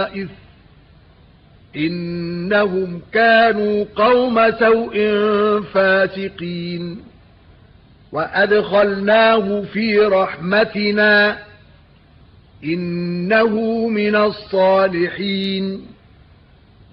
الطَّائِفِ إِنَّهُمْ كَانُوا قَوْمَ سَوْءٍ فَاسِقِينَ وَأَدْخَلْنَاهُ فِي رَحْمَتِنَا إِنَّهُ مِنَ الصَّالِحِينَ